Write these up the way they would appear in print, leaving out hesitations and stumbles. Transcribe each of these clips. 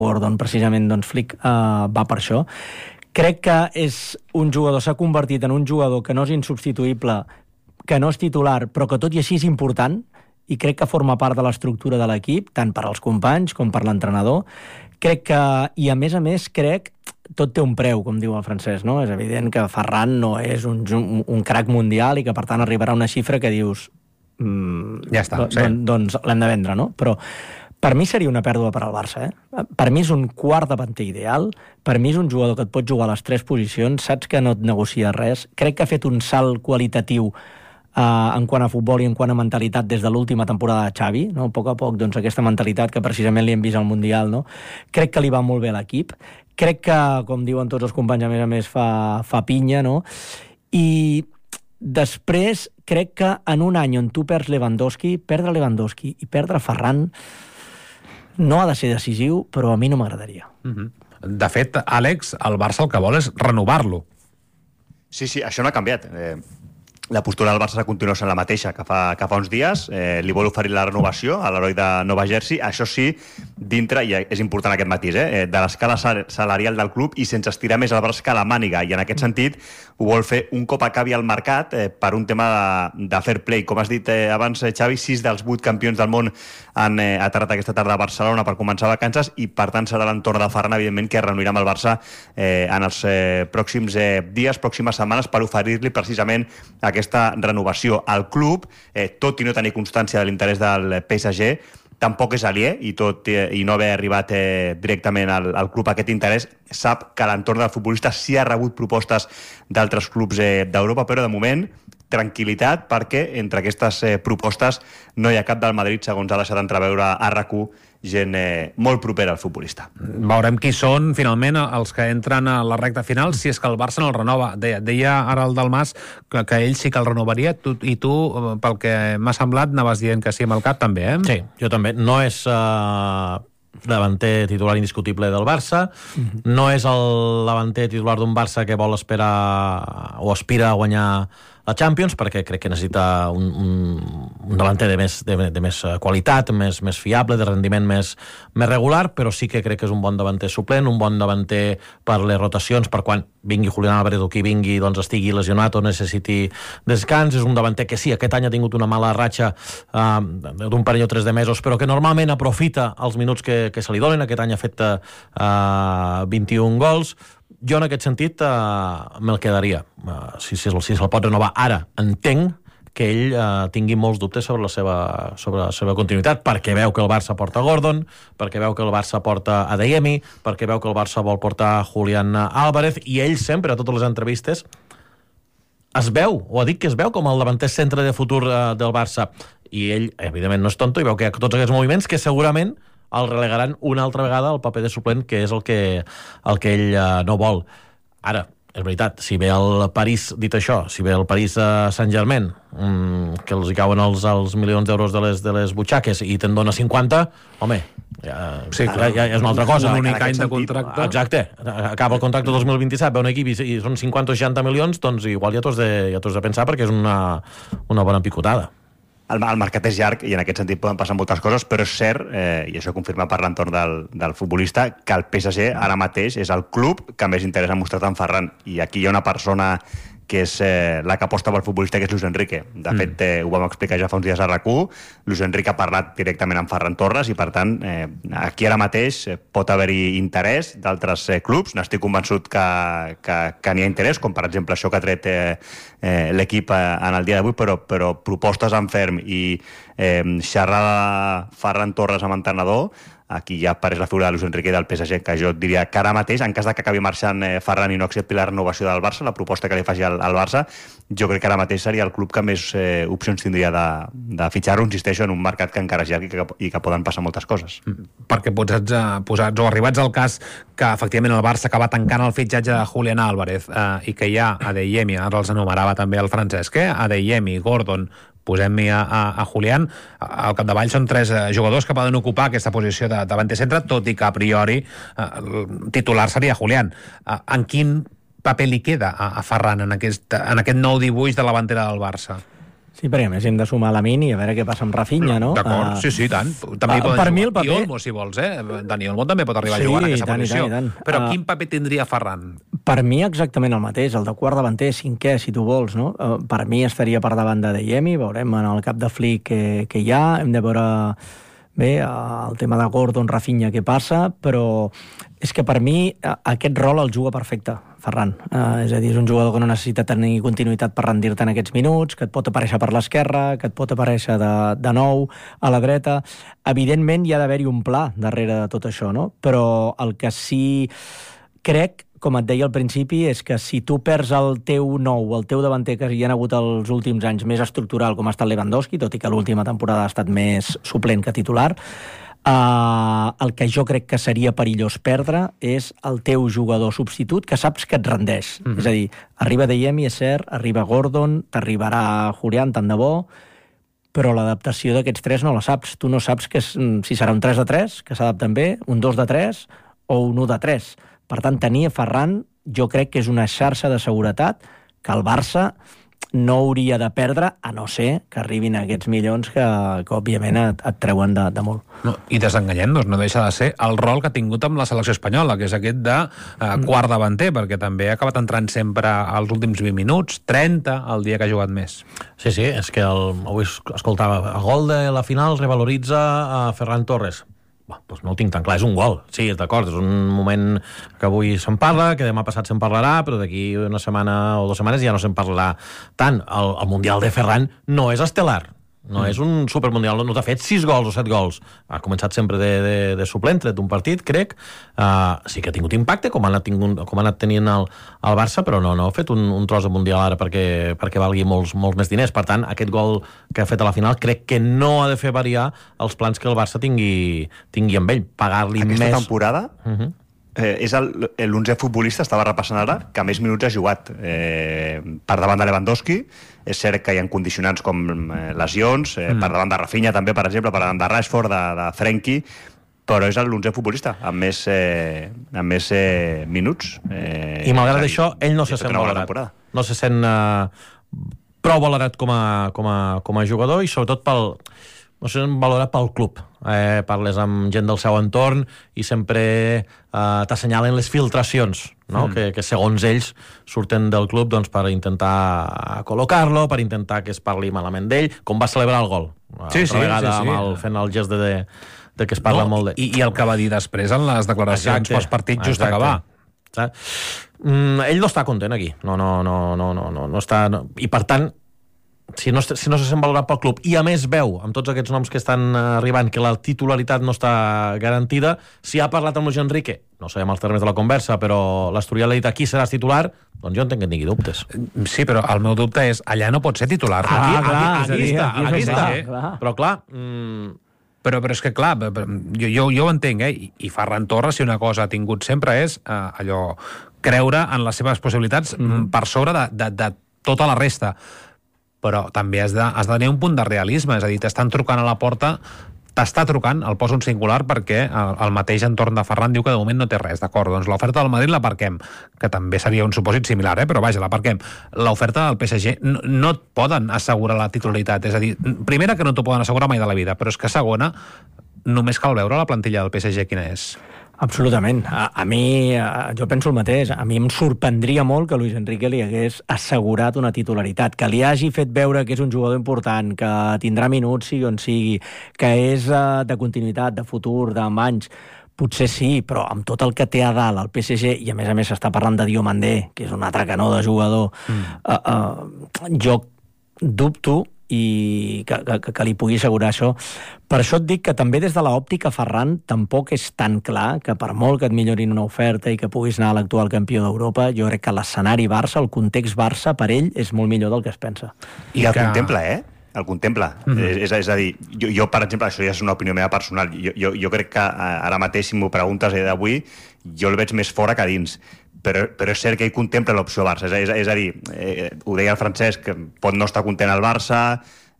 Gordon, precisament, doncs Flick va per això. Crec que s'ha convertit en un jugador que no és insubstituïble, que no és titular, però que tot i així és important, i crec que forma part de l'estructura de l'equip, tant per als companys com per l'entrenador. I a més, tot té un preu, com diu el francès, no? És evident que Ferran no és un crac mundial i que, per tant, arribarà a una xifra que dius... ja està, doncs l'hem de vendre, no? Però per mi seria una pèrdua per al Barça, Per mi és un quart davanter ideal, per mi és un jugador que et pot jugar a les 3 posicions, saps que no et negocia res, crec que ha fet un salt qualitatiu en quant a futbol i en quant a mentalitat des de l'última temporada de Xavi, no? A poc a poc, doncs, aquesta mentalitat que precisament li hem vist al Mundial, no? Crec que li va molt bé a l'equip, crec que, com diuen tots els companys, a més, fa pinya, no? I després, crec que en un any on tu perds Lewandowski, perdre Lewandowski i perdre Ferran no ha de ser decisiu, però a mi no m'agradaria. De fet, Àlex, el Barça el que vol és renovar-lo. Sí, això no ha canviat. La postura del Barça continua sent la mateixa que fa uns dies. Li vol oferir la renovació a l'heroi de Nova Jersey. Això sí, dintre, i és important aquest matís, de l'escala salarial del club i sense estirar més el braç que la màniga. I en aquest sentit ho vol fer un cop acabi el mercat per un tema de fair play. Com has dit abans, Xavi, 6 dels 8 campions del món han aterrat aquesta tarda a Barcelona per començar vacances i, per tant, serà l'entorn de Ferran, evidentment, que es reunirà amb el Barça en els pròxims dies, pròximes setmanes, per oferir-li precisament aquesta renovació. Al club, tot i no tenir constància de l'interès del PSG, tampoc és aliè, i no haver arribat directament al club aquest interès, sap que a l'entorn del futbolista sí ha rebut propostes d'altres clubs d'Europa, però de moment tranquil·litat, perquè entre aquestes propostes no hi ha cap del Madrid, segons ha deixat entreveure a RAC1, gent molt propera al futbolista. Veurem qui són, finalment, els que entren a la recta final, si és que el Barça no el renova. Deia ara el Dalmas que ell sí que el renovaria, i tu, pel que m'ha semblat, anaves dient que sí amb el cap, també, Sí, jo també. No és davanter titular indiscutible del Barça, no és el davanter titular d'un Barça que vol esperar o aspira a guanyar la Champions, perquè crec que necessita un davanter de més qualitat, més fiable, de rendiment més regular, però sí que crec que és un bon davanter suplent, un bon davanter per les rotacions, per quan vingui Julián Álvarez o qui vingui, doncs estigui lesionat o necessiti descans. És un davanter que sí, aquest any ha tingut una mala ratxa d'un parell o 3 de mesos, però que normalment aprofita els minuts que se li donen. Aquest any ha fet 21 gols. Jo, en aquest sentit, me'l quedaria. Si se'l pot renovar ara, entenc que ell tingui molts dubtes sobre la seva continuïtat, perquè veu que el Barça porta Gordon, perquè veu que el Barça porta Adeyemi, perquè veu que el Barça vol portar Julián Álvarez, i ell sempre, a totes les entrevistes, es veu com el davanter centre de futur del Barça. I ell, evidentment, no és tonto, i veu que hi ha tots aquests moviments que segurament el relegaran una altra vegada al paper de suplent, que és el que ell no vol. Ara, és veritat, si ve el París, dit això, si ve el París Saint-Germain, que els hi cauen els milions d'euros de les butxaques i te'n dona 50, home, ja és una altra cosa. Un únic any de contracte. Exacte, acaba el contracte 2027, ve un equip i són 50 o 60 milions, doncs igual ja t'ho has de pensar, perquè és una bona picotada. El mercat és llarg i en aquest sentit poden passar moltes coses, però és cert, i això confirma per l'entorn del futbolista, que el PSG ara mateix és el club que més interès ha mostrat en Ferran. I aquí hi ha una persona que és la que aposta pel futbolista, que és Luis Enrique. De fet, ho vam explicar ja fa uns dies a RAC1. Luis Enrique ha parlat directament amb Ferran Torres i, per tant, aquí ara mateix pot haver-hi interès d'altres clubs. N'estic convençut que n'hi ha interès, com per exemple això que ha tret l'equip en el dia d'avui, però propostes en ferm i xerrada Ferran Torres amb entrenador, aquí ja apareix la figura de Luis Enrique del PSG, que jo diria que ara mateix, en cas de que acabi marxant Ferran i no accepti la renovació del Barça, la proposta que li faci al Barça, jo crec que ara mateix seria el club que més opcions tindria de fitxar-ho, insisteixo, en un mercat que encara és llarg i que poden passar moltes coses. Perquè posats o arribats al cas que efectivament el Barça acaba tancant el fitxatge de Julián Álvarez i que hi ha Adeyemi, ara els enumerava també el Francesc, Adeyemi, Gordon, posem-hi a Julián, al capdavall són 3 jugadors que poden ocupar aquesta posició de davanter centre, tot i que a priori titular seria Julián. En quin paper li queda a Ferran en aquest nou dibuix de la davantera del Barça? Sí, perquè a més hem de sumar la Mini i a veure què passa amb Rafinha, no? D'acord, sí, tant. També hi poden per mi el jugar. paper... I Olmo, si vols, Dani Olmo també pot arribar a jugar en aquesta posició. I tant. Però quin paper tindria Ferran? Per mi exactament el mateix, el de quart davanter, cinquè, si tu vols, no? Per mi estaria per davant de Adeyemi, veurem en el cap de Flick que hi ha, hem de veure bé el tema de Gordon, Rafinha, què passa, però és que per mi aquest rol el juga perfecte, Ferran. És a dir, és un jugador que no necessita tenir continuïtat per rendir-te en aquests minuts, que et pot aparèixer per l'esquerra, que et pot aparèixer de nou a la dreta. Evidentment hi ha d'haver-hi un pla darrere de tot això, no? Però el que sí crec, com et deia al principi, és que si tu perds el teu nou, el teu davanter que hi ha hagut els últims anys més estructural com ha estat Lewandowski, tot i que l'última temporada ha estat més suplent que titular, el que jo crec que seria perillós perdre és el teu jugador substitut que saps que et rendeix. És a dir, arriba Adeyemi, és cert, arriba Gordon, t'arribarà Julián, tant de bo, però l'adaptació d'aquests tres no la saps. Tu no saps si serà un 3-3, que s'adapten bé, un 2-3 o un 1-3. Per tant, tenir Ferran jo crec que és una xarxa de seguretat que el Barça no hauria de perdre, a no ser que arribin aquests milions que òbviament et treuen de molt. No, i desenganyem-nos, no deixa de ser el rol que ha tingut amb la selecció espanyola, que és aquest de quart davanter, perquè també ha acabat entrant sempre als últims 20 minuts, 30 el dia que ha jugat més. Sí, és que avui escoltava, el gol de la final revaloritza a Ferran Torres. Doncs no ho tinc tan clar, és un gol, sí, d'acord, és un moment que avui se'n parla, que demà passat se'n parlarà, però d'aquí una setmana o 2 setmanes ja no se'n parlarà tant. El Mundial de Ferran no és estel·lar, no és un supermundial, no t'ha fet 6 gols o 7 gols, ha començat sempre de suplent, tret d'un partit, crec, sí que ha tingut impacte, com ha anat tenint el Barça, però no ha fet un tros de mundial ara perquè valgui molts més diners. Per tant, aquest gol que ha fet a la final crec que no ha de fer variar els plans que el Barça tingui amb ell, pagar-li més... Aquesta temporada... és l'11è futbolista, estava repassant ara, que més minuts ha jugat per davant de Lewandowski. És cert que hi ha condicionants com lesions, per davant de Rafinha també, per exemple, per davant de Rashford, de Frenkie, però és l'11è futbolista amb més minuts. I malgrat això, ell no se sent valorat. No se sent prou valorat com a jugador, i sobretot no se sent valorat pel club. Parles amb gent del seu entorn i sempre t'assenyalen les filtracions, no? Que segons ells surten del club per intentar col·locar-lo, per intentar que es parli malament d'ell, com va celebrar el gol. Sí. Fent el gest de que es parla molt d'ell. I el que va dir després en les declaracions pels partits just acabar. Ell no està content aquí. No està... I per tant, si no se sent valorat pel club i a més veu, amb tots aquests noms que estan arribant, que la titularitat no està garantida, si ha parlat amb Luis Enrique, no sabem els termes de la conversa, però l'Asturià li ha dit aquí seràs titular, doncs jo entenc que tingui dubtes. Sí, però el meu dubte és, allà no pot ser titular. Aquí està. Però clar... Però és que, clar, jo ho entenc, i Ferran Torres, si una cosa ha tingut sempre és allò, creure en les seves possibilitats per sobre de tota la resta. Però també has de tenir un punt de realisme, és a dir, t'estan trucant a la porta, t'està trucant, el poso un singular perquè el mateix entorn de Ferran diu que de moment no té res, d'acord, doncs l'oferta del Madrid l'aparquem, que també seria un supòsit similar, però vaja, l'aparquem. L'oferta del PSG no et poden assegurar la titularitat, és a dir, primera que no t'ho poden assegurar mai de la vida, però és que segona, només cal veure la plantilla del PSG quina és. Absolutament. A mi, jo penso el mateix. A mi em sorprendria molt que Luis Enrique li hagués assegurat una titularitat, que li hagi fet veure que és un jugador important, que tindrà minuts sigui on sigui, que és de continuïtat, de futur, d'anys. Potser sí, però amb tot el que té a dalt el PSG, i a més s'està parlant de Diomandé, que és un altre canó de jugador, jo dubto i que li pugui assegurar això. Per això et dic que també des de l'òptica Ferran tampoc és tan clar que per molt que et millorin una oferta i que puguis anar a l'actual campió d'Europa, jo crec que l'escenari Barça, el context Barça, per ell és molt millor del que es pensa. I el contempla, El contempla. És a dir, jo, per exemple, això ja és una opinió meva personal, jo crec que ara mateix, si m'ho preguntes d'avui, jo el veig més fora que dins. Però és cert que ell contempla l'opció Barça. És a dir, ho deia el Francesc, que pot no estar content al Barça,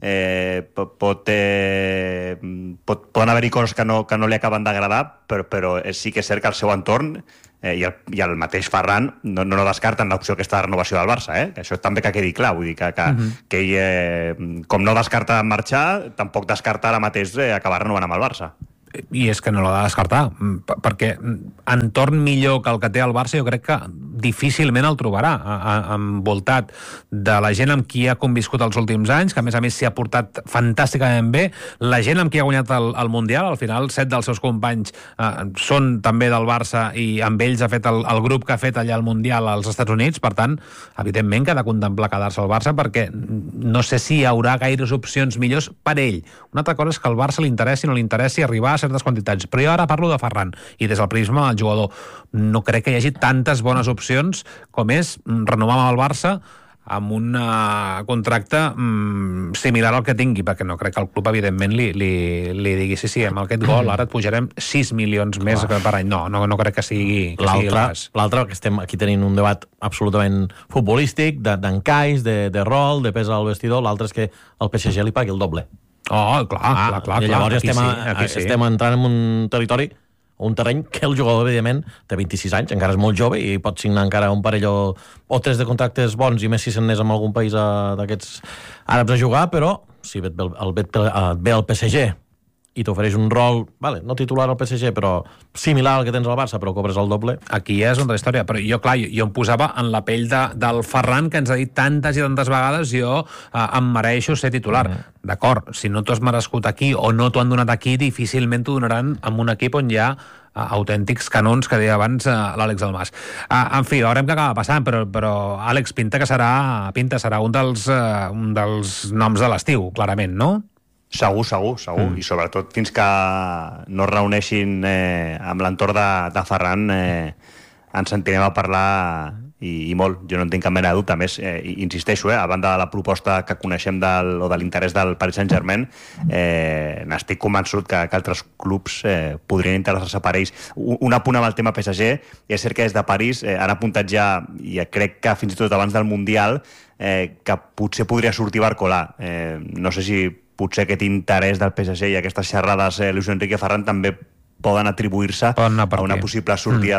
poden haver-hi coses que no li acaben d'agradar, però sí que és cert que el seu entorn i el mateix Ferran no descarten l'opció aquesta de renovació del Barça, que això també que quedi clar, vull dir que ell, com no descarta marxar, tampoc descarta ara mateix acabar renovant amb el Barça. I és que no l'ha de descartar, perquè entorn millor que el que té el Barça jo crec que difícilment el trobarà, envoltat de la gent amb qui ha conviscut els últims anys, que a més s'hi ha portat fantàsticament bé, la gent amb qui ha guanyat el Mundial, al final 7 dels seus companys són també del Barça i amb ells ha fet el grup que ha fet allà al Mundial als Estats Units, per tant, evidentment que ha de contemplar quedar-se al Barça perquè no sé si hi haurà gaires opcions millors per ell. Una altra cosa és que al Barça li interessi o no li interessi arribar a certes quantitats, però jo ara parlo de Ferran i des del prisma del jugador no crec que hi hagi tantes bones opcions com és renovar amb el Barça amb un contracte similar al que tingui, perquè no crec que el club evidentment li digui sí, amb aquest gol ara et pujarem 6 milions més per any. No crec que sigui l'altre, que estem aquí tenint un debat absolutament futbolístic, d'encaix, de rol, de pes al vestidor, l'altre és que el PSG li pagui el doble. Oh, clar. I llavors estem entrant en un territori, un terreny que el jugador, evidentment, té 26 anys, encara és molt jove i pot signar encara un parell o 3 de contractes bons, i més si se'n anés amb algun país d'aquests àrabs a jugar, però si et ve el PSG i t'ofereix un rol, no titular al PSG, però similar al que tens al Barça, però cobres el doble. Aquí és una altra història, però jo em posava en la pell del Ferran, que ens ha dit tantes i tantes vegades, jo em mereixo ser titular. D'acord, si no t'ho has merescut aquí o no t'ho han donat aquí, difícilment t'ho donaran en un equip on hi ha autèntics canons, que deia abans l'Àlex Almàs. En fi, veurem què acaba passant, però Àlex, pinta serà un dels noms de l'estiu, clarament, no? Segur. I sobretot fins que no es reuneixin amb l'entorn de Ferran ens sentirem a parlar i molt. Jo no en tinc cap mena de dubte. A més, insisteixo, a banda de la proposta que coneixem o de l'interès del Paris Saint-Germain, n'estic convençut que altres clubs podrien interessar-se per ells. Un apunt amb el tema PSG, és cert que des de París han apuntat ja, i crec que fins i tot abans del Mundial, que potser podria sortir Barcolà. No sé si potser aquest interès del PSG i aquestes xerrades Luis Enrique Ferran també poden atribuir-se a una possible sortida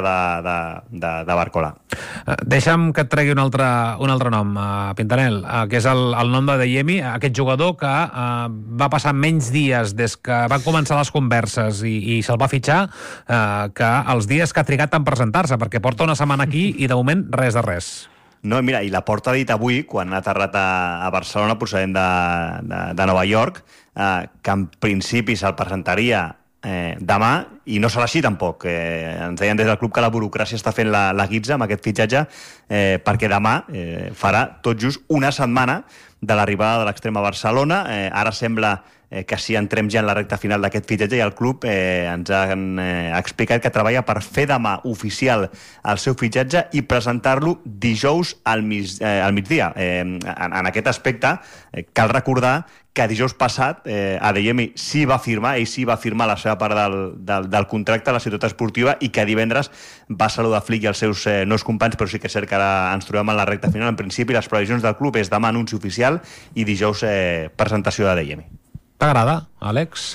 de Barcolà. Deixa'm que et tregui un altre nom, Pintanel, que és el nom de Adeyemi, aquest jugador que va passar menys dies des que van començar les converses i se'l va fitxar que els dies que ha trigat en presentar-se, perquè porta una setmana aquí i de moment res de res. No, mira, i la Porta ha dit avui, quan ha aterrat a Barcelona procedent de Nova York, que en principi se'l presentaria demà, i no serà així tampoc. Ens deien des del club que la burocràcia està fent la guitza amb aquest fitxatge, perquè demà farà tot just una setmana de l'arribada de l'extrem a Barcelona. Ara sembla que si entrem ja en la recta final d'aquest fitxatge, i el club ens han explicat que treballa per fer demà oficial el seu fitxatge i presentar-lo dijous al migdia. En aquest aspecte, cal recordar que dijous passat Adeyemi sí va firmar la seva part del contracte a la Ciutat Esportiva, i que divendres va saludar Flick i els seus nous companys, però sí que és cert que ara ens trobem en la recta final. En principi, les previsions del club és demà anunci oficial i dijous presentació d'Adeyemi. T'agrada, Àlex?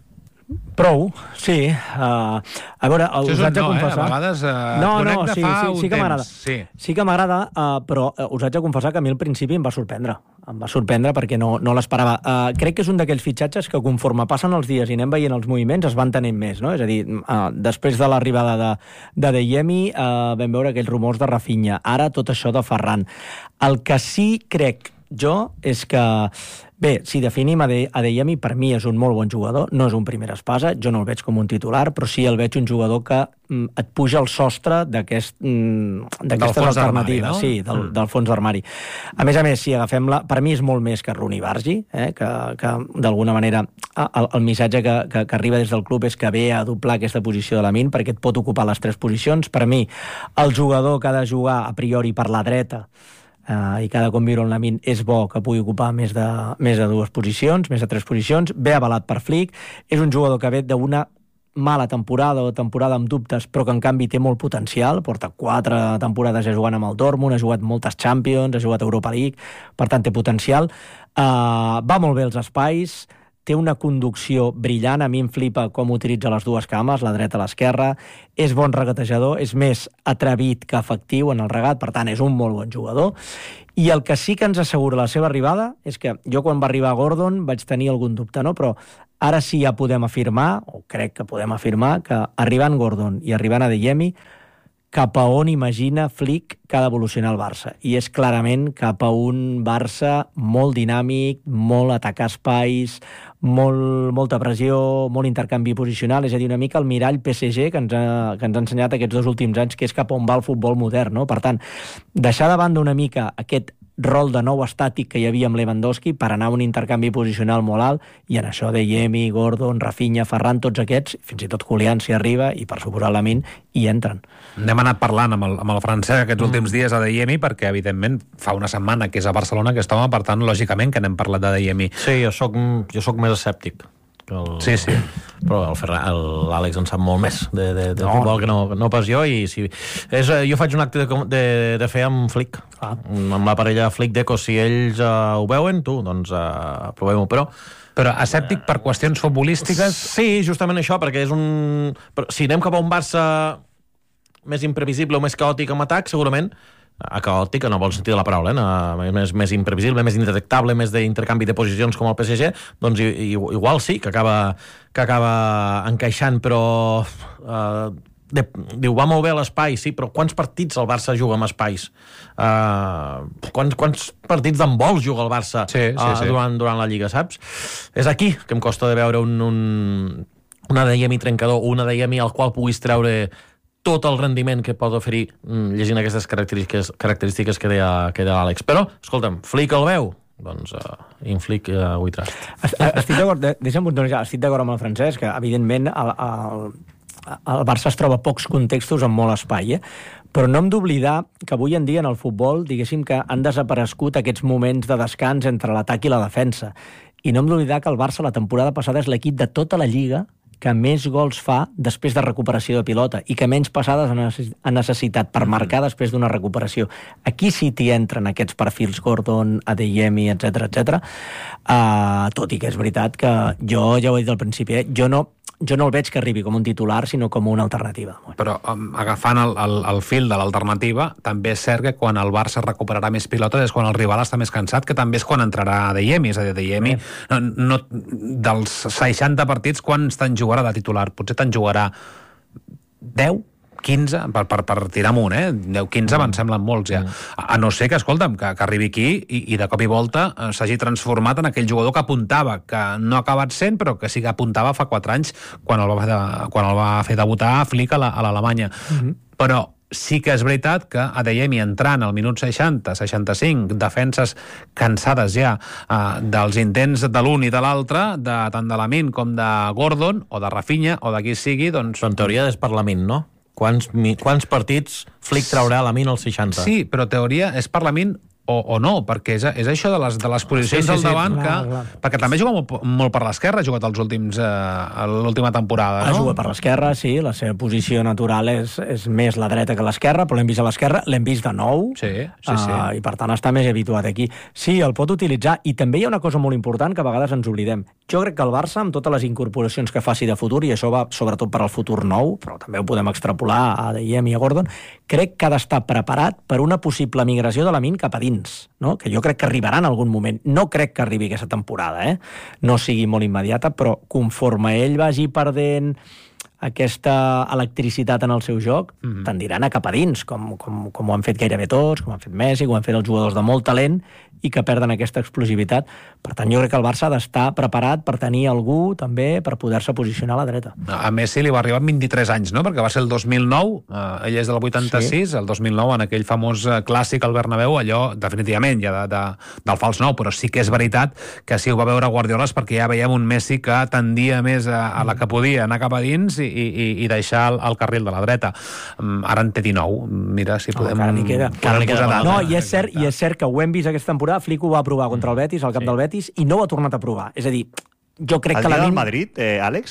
Prou, sí. A veure, us haig de confessar... A vegades sí que m'agrada. Sí que m'agrada, però us haig de confessar que a mi al principi em va sorprendre. Em va sorprendre perquè no l'esperava. Crec que és un d'aquells fitxatges que conforme passen els dies i anem veient els moviments es van tenint més, no? És a dir, després de l'arribada d'Adeyemi vam veure aquells rumors de Rafinha. Ara tot això de Ferran. El que sí crec jo és que, bé, si definim Adeyemi, per mi és un molt bon jugador, no és un primera espasa, jo no el veig com un titular, però sí el veig un jugador que et puja el sostre d'aquestes alternatives, no? Sí, del fons d'armari. A més, si agafem per mi és molt més que Rooney Bargi, que d'alguna manera el missatge que arriba des del club és que ve a doblar aquesta posició de Lamine, perquè et pot ocupar les 3 posicions. Per mi, el jugador que ha de jugar a priori per la dreta i que ha de conviure amb Lamine és bo que pugui ocupar més de 2 posicions, més de 3 posicions, ve avalat per Flick, és un jugador que ve d'una mala temporada o temporada amb dubtes, però que en canvi té molt potencial, porta 4 temporades jugant amb el Dortmund, ha jugat moltes Champions, ha jugat a Europa League, per tant té potencial. Va molt bé els espais, té una conducció brillant, a mi em flipa com utilitza les dues cames, la dreta i l'esquerra, és bon regatejador, és més atrevit que efectiu en el regat, per tant, és un molt bon jugador. I el que sí que ens assegura la seva arribada és que jo quan va arribar Gordon vaig tenir algun dubte, no? Però ara sí ja podem afirmar, o crec que podem afirmar, que arribant Gordon i arribant Adeyemi, cap a on imagina Flick que ha d'evolucionar el Barça. I és clarament cap a un Barça molt dinàmic, molt atacar espais, molta pressió, molt intercanvi posicional, és a dir, una mica el mirall PSG que ens ha ensenyat aquests 2 últims anys, que és cap a on va el futbol modern, no? Per tant, deixar de banda una mica aquest rol de nou estàtic que hi havia amb Lewandowski per anar a un intercanvi posicional molt alt, i en això Adeyemi, Gordon, Rafinha, Ferran, tots aquests, fins i tot Julián si arriba, i per suposar Lamine, hi entren. N'hem anat parlant amb el francès aquests últims dies a Adeyemi, perquè evidentment fa una setmana que és a Barcelona aquest home, per tant, lògicament que n'hem parlat d'Adeyemi. Sí, jo soc més escèptic. Sí. Però l'Àlex en sap molt més de futbol que no pas jo, i jo faig un acte de fe amb Flick, amb la parella Flick-Deco. Si ells ho veuen, doncs provem-ho, però escèptic per qüestions futbolístiques? Sí, justament això, perquè és un... Si anem cap a un Barça més imprevisible o més caòtic en atac, segurament caòtic, en el bon sentit de la paraula, més imprevisible, més indetectable, més d'intercanvi de posicions com el PSG, doncs igual sí, que acaba encaixant, però diu, va molt bé l'espai, sí, però quants partits el Barça juga amb espais? Quants partits d'envols juga el Barça durant la Lliga, saps? És aquí que em costa de veure un Adeyemi trencador, un Adeyemi al qual puguis treure tot el rendiment que pot oferir llegint aquestes característiques que deia l'Àlex. Però, escolta'm, Flick el veu? Doncs in Flick we trust. Estic d'acord, deixa'm puntualitzar, estic d'acord amb el Francesc, que evidentment el Barça es troba pocs contextos amb molt espai, però no hem d'oblidar que avui en dia en el futbol, diguéssim que han desaparegut aquests moments de descans entre l'atac i la defensa. I no hem d'oblidar que el Barça la temporada passada és l'equip de tota la Lliga que més gols fa després de recuperació de pilota i que menys passades ha necessitat per marcar després d'una recuperació. Aquí sí t'hi entren aquests perfils Gordon, Adeyemi, etc. Tot i que és veritat que jo ja ho he dit al principi, jo no el veig que arribi com un titular, sinó com una alternativa. Però agafant el fil de l'alternativa, també és cert que quan el Barça recuperarà més pilotes és quan el rival està més cansat, que també és quan entrarà Adeyemi. És a dir, Adeyemi, dels 60 partits, quants te'n jugarà de titular? Potser te'n jugarà 10? 15, per tirar amunt, 10-15 me'n semblen molts ja. A no ser que, escolta'm, que arribi aquí i de cop i volta s'hagi transformat en aquell jugador que apuntava, que no ha acabat sent, però que sí que apuntava fa 4 anys quan el va fer debutar Flick a l'Alemanya. Però sí que és veritat que Adeyemi entrant al minut 60-65, defenses cansades ja dels intents de l'un i de l'altre, tant de Lamine com de Gordon, o de Rafinha, o de qui sigui, doncs... En teoria és per Lamine, no? Quants partits Flick traurà Lamine als 60? Sí, però teoria és per Lamine o no, perquè és això de les posicions al davant, clar. Perquè també juga molt per l'esquerra, ha jugat l'última temporada, no? Ha jugat per l'esquerra, sí, la seva posició natural és més la dreta que l'esquerra, però l'hem vist a l'esquerra, l'hem vist de nou, i per tant està més habituat aquí. Sí, el pot utilitzar, i també hi ha una cosa molt important que a vegades ens oblidem. Jo crec que el Barça, amb totes les incorporacions que faci de futur, i això va sobretot per al futur nou, però també ho podem extrapolar a Adeyemi i a Gordon, crec que ha d'estar preparat per una possible migració de Lamine cap a dins, no? Que jo crec que arribarà en algun moment. No crec que arribi aquesta temporada, no sigui molt immediata, però conforme ell vagi perdent aquesta electricitat en el seu joc, tendiran a cap a dins, com ho han fet gairebé tots, com han fet Messi, com han fet els jugadors de molt talent i que perden aquesta explosivitat. Per tant, jo crec que el Barça ha d'estar preparat per tenir algú, també, per poder-se posicionar a la dreta. A Messi li va arribar amb 23 anys, no? Perquè va ser el 2009, ell és del 86, el 2009, en aquell famós clàssic al Bernabéu, allò, definitivament, ja del fals nou, però sí que és veritat que sí ho va veure Guardiola, perquè ja veiem un Messi que tendia més a la que podia anar cap a dins i deixar el carril de la dreta. Ara en té 19, mira si podem... Encara n'hi queda. No, i és cert que ho hem vist aquesta temporada. Flick ho va provar contra el Betis, al camp del Betis, i no ho ha tornat a provar. És a dir, jo crec que el dia del Madrid, Àlex,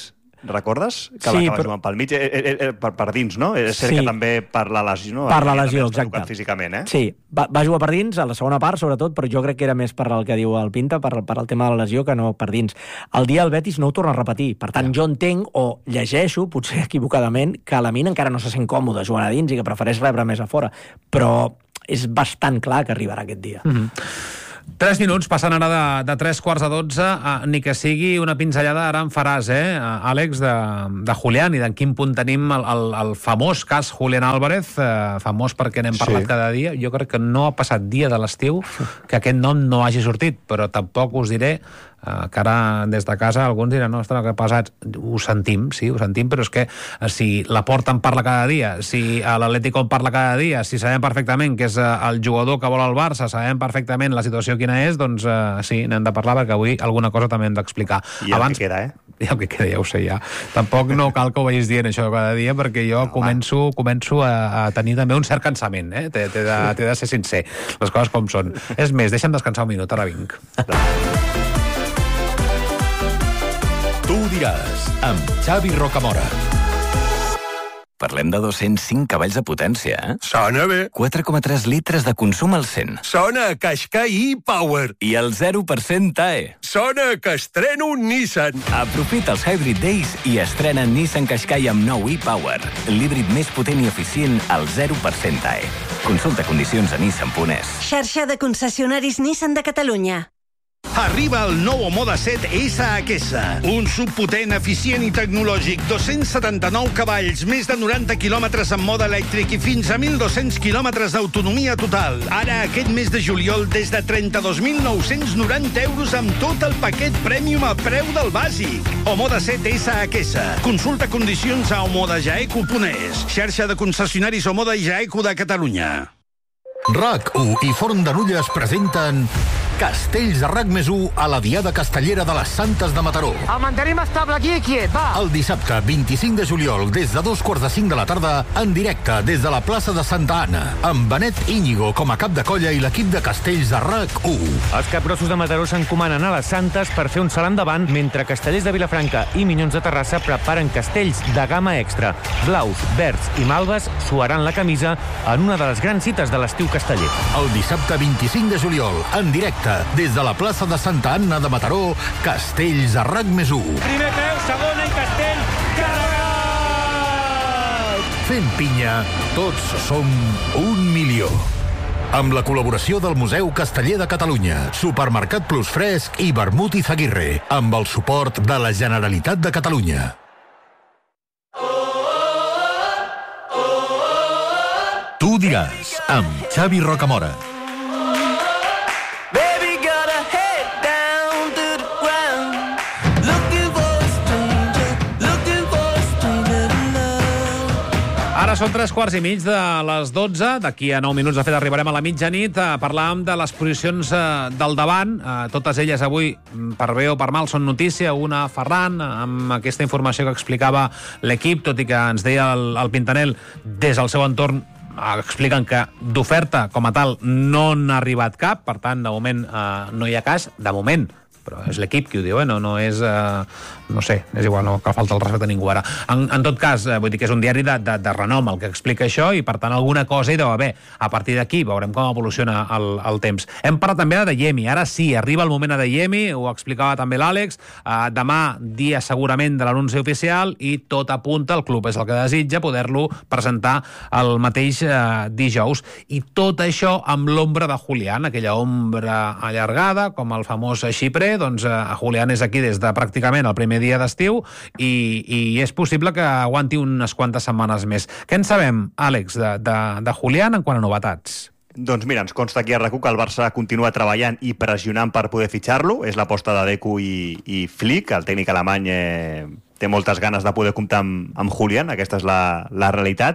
recordes? Que va acabar jugant pel mig, per dins, no? És cert que també per la lesió, no? Per la lesió, exacte. Físicament, Sí, va jugar per dins, a la segona part, sobretot, però jo crec que era més per el que diu el Pinta, per el tema de la lesió, que no per dins. El dia el Betis no ho torna a repetir. Per tant, jo entenc, o llegeixo, potser equivocadament, que Lamine encara no se sent còmode jugant a dins i que prefereix rebre més a fora. Però és bastant clar que arribarà aquest dia. 3 minuts, passant ara de 3:15, ni que sigui una pinzellada, ara en faràs, Àlex, de Julián, i d'en quin punt tenim el famós cas Julián Álvarez, famós perquè n'hem parlat cada dia. Jo crec que no ha passat dia de l'estiu que aquest nom no hagi sortit, però tampoc us diré que ara des de casa alguns diran, no, ostres, que pesats. Ho sentim, sí, ho sentim, però és que si la Porta en parla cada dia, si l'Atlético en parla cada dia, si sabem perfectament que és el jugador que vol el Barça, sabem perfectament la situació quina és, doncs sí, n'hem de parlar, perquè avui alguna cosa també hem d'explicar. I el que queda, I el que queda, ja ho sé, ja. Tampoc no cal que ho vagis dient això cada dia, perquè jo començo a tenir també un cert cansament, T'he de ser sincer, les coses com són. És més, deixa'm descansar un minut, ara vinc. Tu ho diràs, amb Xavi Rocamora. Parlem de 205 cavalls de potència, Sona bé. 4,3 litres de consum al 100. Sona a Qashqai e-Power. I el 0% TAE. Sona que estreno un Nissan. Aprofita els Hybrid Days i estrena Nissan Qashqai amb nou e-Power. L'híbrid més potent i eficient al 0% TAE. Consulta condicions a nissan.es. Xarxa de concessionaris Nissan de Catalunya. Arriba el nou Omoda 7 SHS, un subpotent, eficient i tecnològic, 279 cavalls, més de 90 quilòmetres en mode elèctric i fins a 1.200 quilòmetres d'autonomia total. Ara, aquest mes de juliol, des de 32.990 euros amb tot el paquet Premium a preu del bàsic. Omoda 7 SHS. Consulta condicions a omodajaeco.es. Xarxa de concessionaris Omoda i Jaeco de Catalunya. RAC1 i Forn de Nulles presenten Castells de RAC+1 a la Diada Castellera de les Santes de Mataró. El mantenim estable aquí, quiet, va! El dissabte 25 de juliol, des de 2:45 de la tarda, en directe des de la plaça de Santa Anna, amb Benet Íñigo com a cap de colla i l'equip de Castells de RAC1. Els capgrossos de Mataró s'encomanen a les Santes per fer un salt endavant, mentre Castellers de Vilafranca i Minyons de Terrassa preparen castells de gamma extra. Blaus, verds i malves suaran la camisa en una de les grans cites de l'estiu casteller. El dissabte 25 de juliol, en directe des de la plaça de Santa Anna de Mataró, Castells de RAC+1. Primer peu, segona i castell, carregat! Fent pinya, tots som 1 milió. Amb la col·laboració del Museu Casteller de Catalunya, Supermercat Plus Fresc i Vermut i Zaguirre, amb el suport de la Generalitat de Catalunya. Tu ho diràs, amb Xavi Rocamora. Ara són 3:15 de les 12. D'aquí a 9 minuts, de fet, arribarem a la mitjanit. Parlàvem de les posicions del davant. Totes elles avui, per bé o per mal, són notícia. Una, Ferran, amb aquesta informació que explicava l'equip, tot i que ens deia el Pintanel, des del seu entorn, expliquen que d'oferta com a tal no n'ha arribat cap, per tant, de moment no hi ha cas, de moment. Però és l'equip qui ho diu, no és... no sé, és igual, no cal falta el respecte a ningú ara. En tot cas, vull dir que és un diari de renom el que explica això i, per tant, alguna cosa hi deu haver. A partir d'aquí veurem com evoluciona el temps. Hem parlat també de Dayemi. Ara sí, arriba el moment a Dayemi, ho explicava també l'Àlex. Demà, dia segurament de l'anunci oficial, i tot apunta, el club és el que desitja, poder-lo presentar el mateix dijous. I tot això amb l'ombra de Julián, aquella ombra allargada, com el famós xiprer. Doncs Julián és aquí des de pràcticament el primer dia d'estiu i és possible que aguanti unes quantes setmanes més. Què en sabem, Àlex, de Julián en quant a novetats? Doncs mira, ens consta aquí a RAC1 que el Barça continua treballant i pressionant per poder fitxar-lo. És l'aposta de Deco i Flick. El tècnic alemany té moltes ganes de poder comptar amb Julián. Aquesta és la realitat.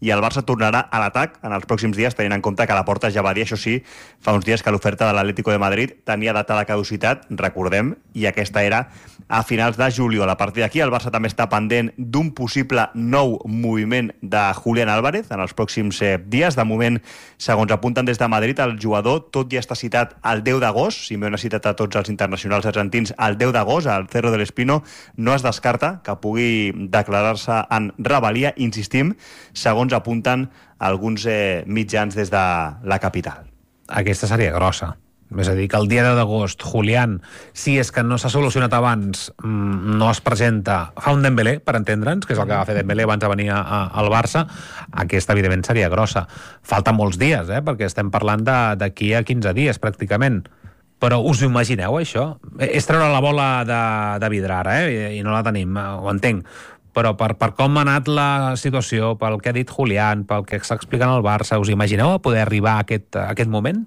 i el Barça tornarà a l'atac en els pròxims dies, tenint en compte que la Porta ja va dir, això sí, fa uns dies que l'oferta de l'Atlético de Madrid tenia data de caducitat, recordem, i aquesta era a finals de juliol. A partir d'aquí, el Barça també està pendent d'un possible nou moviment de Julián Álvarez en els pròxims dies. De moment, segons apunten des de Madrid, el jugador tot ja està citat el 10 d'agost, Simeone ha citat a tots els internacionals argentins el 10 d'agost, al Cerro del Espino. No es descarta que pugui declarar-se en rebel·lia, insistim, segons apunten alguns mitjans des de la capital. Aquesta seria grossa. És a dir, que el dia 10 d'agost Julián, si és que no s'ha solucionat abans, no es presenta, fa un Dembélé, per entendre'ns, que és el que va fer Dembélé abans de venir al Barça. Aquesta, evidentment, seria grossa. Falta molts dies, perquè estem parlant d'aquí a 15 dies, pràcticament. Però us ho imagineu, això? És treure la bola de vidre ara, i no la tenim, ho entenc. Però per com ha anat la situació, pel que ha dit Julián, pel que s'explica al Barça, us imagineu poder arribar a aquest moment?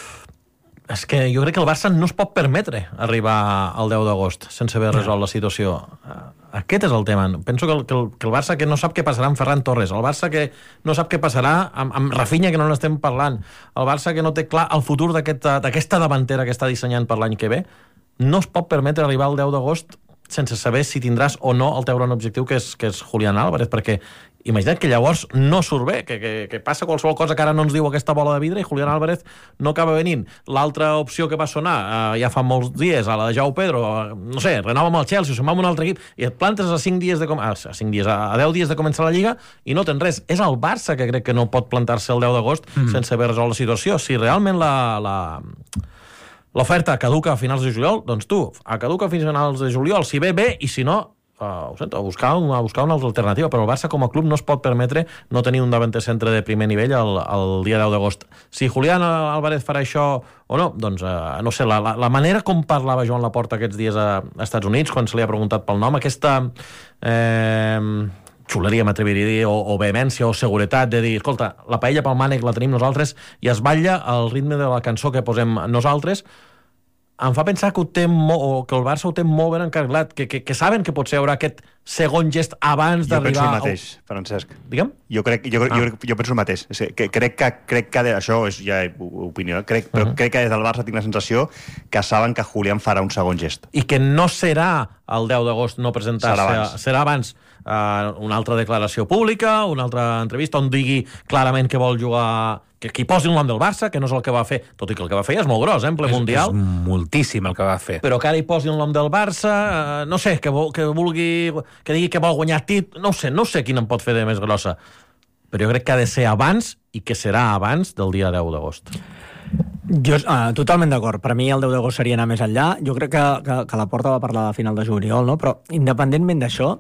És que jo crec que el Barça no es pot permetre arribar al 10 d'agost sense haver resolt la situació. Aquest és el tema. Penso que el Barça que no sap què passarà amb Ferran Torres, el Barça que no sap què passarà amb Rafinha, que no n'estem parlant, el Barça que no té clar el futur d'aquesta davantera que està dissenyant per l'any que ve, no es pot permetre arribar al 10 d'agost sense saber si tindràs o no el teu gran objectiu, que és Julián Álvarez, perquè imagina't que llavors no surt bé, que passa qualsevol cosa que ara no ens diu aquesta bola de vidre i Julián Álvarez no acaba venint. L'altra opció que va sonar ja fa molts dies, a la de João Pedro, no sé, renova amb el Chelsea, se'n va amb un altre equip, i et plantes a 10 dies de començar la Lliga i no tens res. És el Barça que crec que no pot plantar-se el 10 d'agost sense haver resolt la situació. Si realment l'oferta caduca a finals de juliol, doncs caduca a finals de juliol, si ve bé, i si no, ho sento, a buscar una altra alternativa. Però el Barça com a club no es pot permetre no tenir un davanter centre de primer nivell el dia 10 d'agost. Si Julián Álvarez farà això o no, doncs no sé, la manera com parlava Joan Laporta aquests dies a Estats Units, quan se li ha preguntat pel nom, aquesta xuleria, m'atreviria a dir, o vehemència o seguretat de dir, escolta, la paella pel mànec la tenim nosaltres i es batlla al ritme de la cançó que posem nosaltres, em fa pensar que que el Barça ho té molt ben encarrilat, que saben que potser hi haurà aquest segon gest abans d'arribar... Jo penso el mateix, Francesc. Digue'm? Jo penso el mateix. Crec que això és ja opinió, però crec que des del Barça tinc la sensació que saben que Julián farà un segon gest. I que no serà el 10 d'agost no presentar-se, serà abans una altra declaració pública, una altra entrevista on digui clarament que vol jugar, que hi posi el nom del Barça, que no és el que va fer, tot i que el que va fer és molt gros, en ple Mundial. És moltíssim el que va fer. Però que ara hi posi el nom del Barça, no sé, que vulgui, que digui que vol guanyar no sé quina em pot fer de més grossa. Però jo crec que ha de ser abans, i que serà abans del dia 10 d'agost. Jo totalment d'acord. Per mi el 10 d'agost seria anar més enllà. Jo crec que la Porta va parlar de final de juliol, no? Però independentment d'això,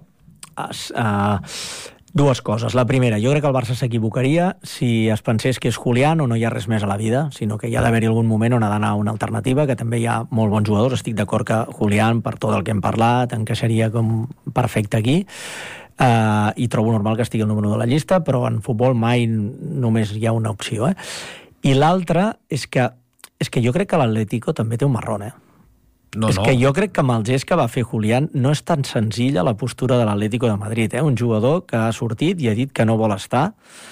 dues coses. La primera, jo crec que el Barça s'equivocaria si es pensés que és Julián o no hi ha res més a la vida, sinó que hi ha d'haver-hi algun moment on ha d'anar una alternativa, que també hi ha molt bons jugadors. Estic d'acord que Julián, per tot el que hem parlat, encaixaria com perfecte aquí, i trobo normal que estigui el número 1 de la llista, però en futbol mai només hi ha una opció. I l'altra és que jo crec que l'Atlético també té un marrón, que jo crec que amb el gest que va fer Julián no és tan senzilla la postura de l'Atlético de Madrid. Un jugador que ha sortit i ha dit que no vol estar.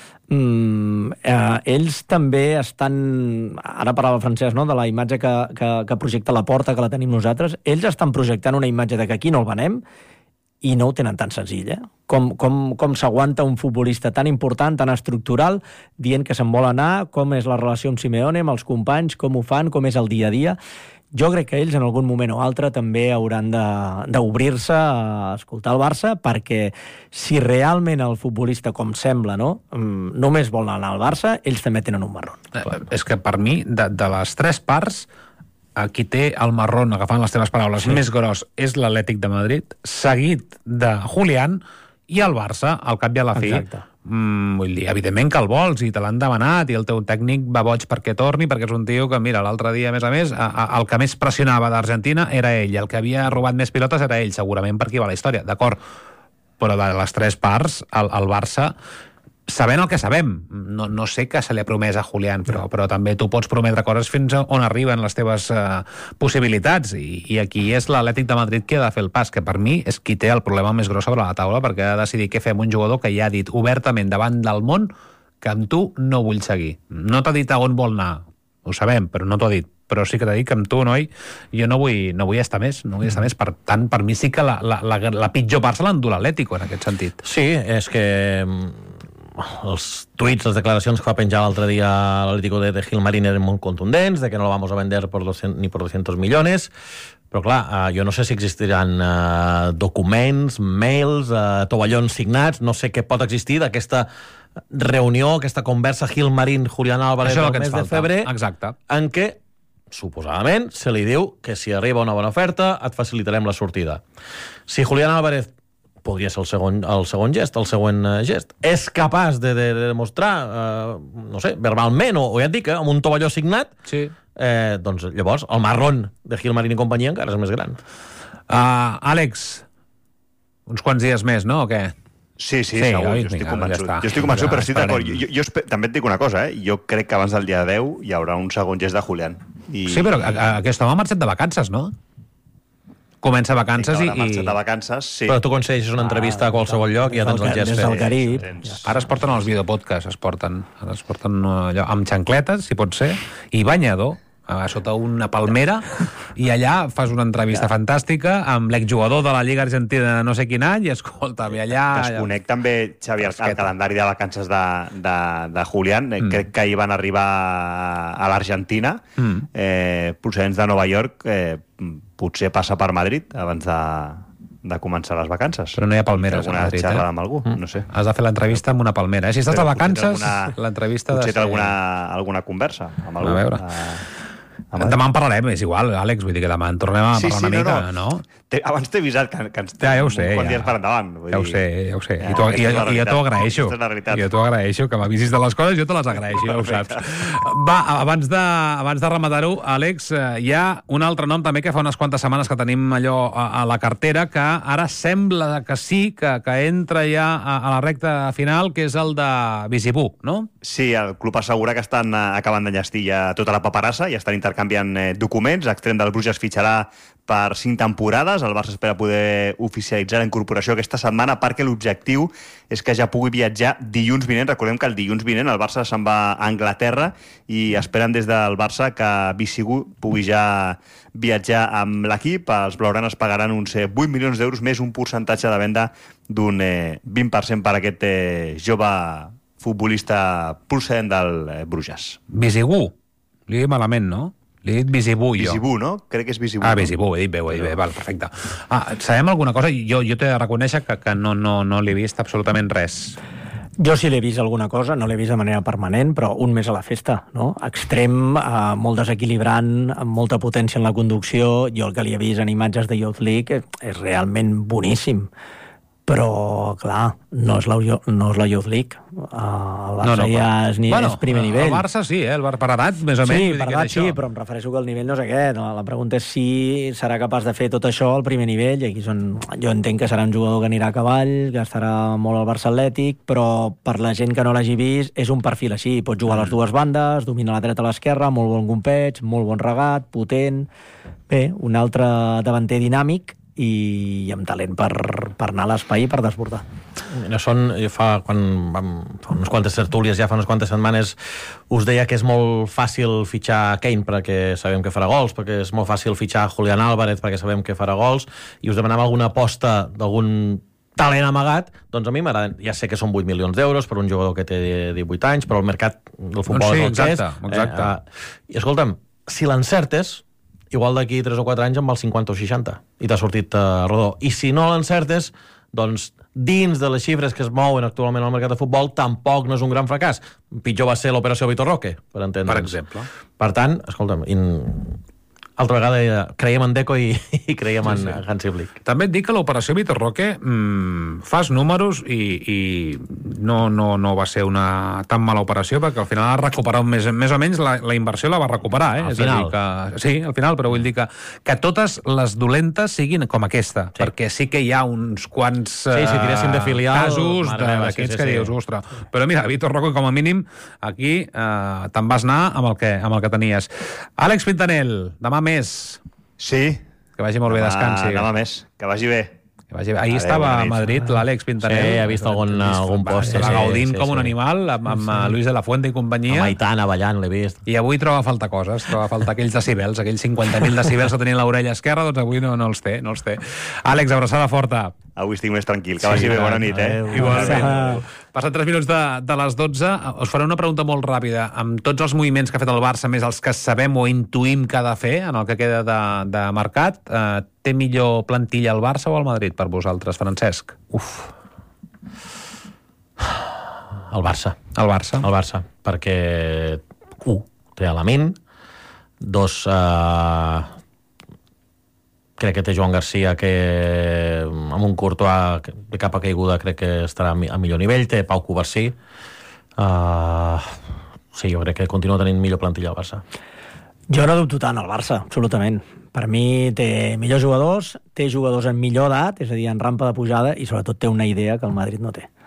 Ells també estan... Ara parlava el Francesc, no?, de la imatge que projecta la Porta, que la tenim nosaltres. Ells estan projectant una imatge de que aquí no el venem i no ho tenen tan senzill, Com s'aguanta un futbolista tan important, tan estructural, dient que se'n vol anar, com és la relació amb Simeone, amb els companys, com ho fan, com és el dia a dia. Jo crec que ells en algun moment o altre també hauran d'obrir-se a escoltar el Barça, perquè si realment el futbolista, com sembla, només vol anar al Barça, ells també tenen un marrón. És que per mi, de les tres parts, qui té el marrón, agafant les teves paraules, més gros és l'Atlètic de Madrid, seguit de Julián, i el Barça, al cap i a la fi. Exacte. Vull dir, evidentment que el vols i te l'han demanat i el teu tècnic va boig perquè torni, perquè és un tio que, mira, l'altre dia, a més, el que més pressionava d'Argentina era ell, i el que havia robat més pilotes era ell, segurament per aquí va la història, d'acord, però de les tres parts, el Barça sabent el que sabem. No sé què se li ha promès a Julián, però també tu pots prometre coses fins on arriben les teves possibilitats, i aquí és l'Atlètic de Madrid qui ha de fer el pas, que per mi és qui té el problema més gros sobre la taula, perquè ha de decidir què fem un jugador que ja ha dit obertament davant del món que amb tu no vull seguir. No t'ha dit a on vol anar, ho sabem, però no t'ho ha dit. Però sí que t'ha dit que amb tu, noi, jo no vull estar més. Per tant, per mi sí que la pitjor part se l'endú l'Atlético, en aquest sentit. Sí, és que els tuits, les declaracions que va penjar l'altre dia l'Atlético de Gilmarín eren molt contundents, de que no lo vamos a vender ni por 200 millones, però clar, jo no sé si existiran documents, mails, tovallons signats, no sé què pot existir d'aquesta reunió, aquesta conversa Gilmarín-Julián Álvarez el mes de febrer, exacte, en què suposadament se li diu que si arriba una bona oferta et facilitarem la sortida. Si Julián Álvarez, podria ser el següent gest, és capaç de demostrar, no sé, verbalment, o ja et dic, amb un tovalló signat, sí. Doncs llavors el marrón de Gilmarín i companyia encara és més gran. Àlex, uns quants dies més, no, o què? Sí, segur, jo estic convençut. Jo estic convençut, però estic d'acord. Jo també et dic una cosa, jo crec que abans del dia 10 hi haurà un segon gest de Julián. Sí, però aquest home ha marxat de vacances, no? Comença vacances i... marxat de vacances, sí. Però tu aconsegueixes una entrevista a qualsevol lloc i ja tens el gest fet. Des del Carib. Ara es porten els videopodcasts, ara es porten allò, amb xancletes, si pot ser, i banyador, sota una palmera, i allà fas una entrevista fantàstica amb l'exjugador de la Lliga Argentina de no sé quin any, i escolta'm, i allà... Desconec també, Xavi, el calendari de vacances de Julián. Crec que ahir van arribar a l'Argentina, procedents de Nova York, potser passa per Madrid abans de començar les vacances. Però no hi ha palmeres a Madrid, xerrada amb algú, no sé. Has de fer l'entrevista amb una palmera. Si estàs de vacances, l'entrevista... Potser té alguna conversa amb algú. A veure. Demà en parlarem, és igual, Àlex, vull dir que demà en tornem a parlar una mica, no? Abans t'he avisat que ens ja ho sé, dies per endavant. Ja ho sé. I jo t'ho agraeixo. Jo t'ho agraeixo, que m'avisis de les coses, jo te les agraeixo, ja ho saps. Va, abans de rematar-ho, Àlex, hi ha un altre nom també que fa unes quantes setmanes que tenim allò a la cartera, que ara sembla que sí, que entra ja a la recta final, que és el de Visibú, no? Sí, el club assegura que estan acabant d'enllestir ja tota la paperassa i estan intercanviant documents. L'extrem del Bruges fitxarà per 5 temporades. El Barça espera poder oficialitzar la incorporació aquesta setmana perquè l'objectiu és que ja pugui viatjar dilluns vinent. Recordem que el dilluns vinent el Barça se'n va a Anglaterra i esperen des del Barça que Visibú pugui ja viatjar amb l'equip. Els blaugranes pagaran uns 8 milions d'euros més un percentatge de venda d'un 20% per aquest jove futbolista procedent del Bruges. Visibú. Li he dit malament, no? Li he dit Visibú, jo. Visibú, no? Crec que és Visibú. Visibú, he dit bé, val, perfecte. Sabem alguna cosa? Jo t'he de reconèixer que no l'he vist absolutament res. Jo sí l'he vist alguna cosa, no l'he vist de manera permanent, però un més a la festa, no? Extrem, molt desequilibrant, amb molta potència en la conducció. Jo el que li he vist en imatges de Youth League és realment boníssim. Però, clar, no és la Youth League. El Barça ja és primer nivell. El Barça sí, el Barça per edat, més o menys. Sí, per edat sí, però em refereixo que el nivell no és aquest. La pregunta és si serà capaç de fer tot això al primer nivell, i aquí jo entenc que serà un jugador que anirà a cavall, que estarà molt al Barça Atlètic, però per la gent que no l'hagi vist, és un perfil així. Pot jugar a les dues bandes, domina la dreta a l'esquerra, molt bon gompeig, molt bon regat, potent. Bé, un altre davanter dinàmic, i amb talent per anar a l'espai i per desbordar. Quan unes quantes tertúlies, ja fa unes quantes setmanes, us deia que és molt fàcil fitxar Kane perquè sabem que farà gols, perquè és molt fàcil fitxar Julián Álvarez perquè sabem que farà gols, i us demanava alguna aposta d'algun talent amagat. Doncs a mi m'agrada. Ja sé que són 8 milions d'euros per un jugador que té 18 anys, però el mercat del futbol és el que és. Exacte. I escolta'm, si l'encertes, igual d'aquí 3 o 4 anys en val 50 o 60 i t'ha sortit rodó. I si no l'encertes, doncs dins de les xifres que es mouen actualment al mercat de futbol tampoc no és un gran fracàs. Pitjor va ser l'operació Vitor Roque, per entendre'ns. Per exemple. Per tant, escolta'm, altra vegada creiem en Deco i creiem en Hansi Flick. També et dic que l'operació Vitor Roque fas números i no va ser una tan mala operació, perquè al final ha recuperat més o menys la inversió la va recuperar, Al final. Sí, al final, però vull dir que totes les dolentes siguin com aquesta, perquè sí que hi ha uns quants si tiréssim de filial, casos d'aquests que dius, ostres. Però mira, Vitor Roque, com a mínim, aquí te'n vas anar amb el que tenies. Àlex Pintanel, demà més. Sí. Que vagi molt bé, descansi. Demà més, que vagi bé. Ahir estava a Madrid l'Àlex Pintanel. Sí, he vist algun post. Va gaudint com un animal, amb Luis de la Fuente i companyia. Amb Aitana ballant, l'he vist. I avui troba a faltar coses, troba a faltar aquells decibels, aquells 50.000 decibels que tenia l'orella esquerra, doncs avui no els té. Àlex, abraçada forta. Avui estic més tranquil. Que vagi bé, bona nit, Igualment. Passat 3 minuts de les 12, us faré una pregunta molt ràpida. Amb tots els moviments que ha fet el Barça, més els que sabem o intuïm que ha de fer en el que queda de mercat, té millor plantilla el Barça o el Madrid per vosaltres, Francesc? El Barça. El Barça, perquè té Lamine, 2, crec que té Joan Garcia, que amb un Courtois de capa caiguda crec que estarà a millor nivell, té Pau Covarsí. Sí, jo crec que continua tenint millor plantilla el Barça. Jo no dubto tant el Barça, absolutament. Per mi té millors jugadors, té jugadors en millor edat, és a dir, en rampa de pujada, i sobretot té una idea que el Madrid no té.